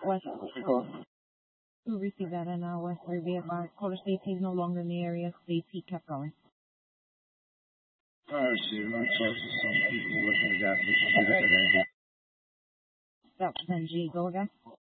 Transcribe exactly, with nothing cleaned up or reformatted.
West. Cool. We received that in uh, Westbury. Be advised, caller safety is no longer in the area. The P kept going. I received my closest some people looking at that. That was N G. Go again.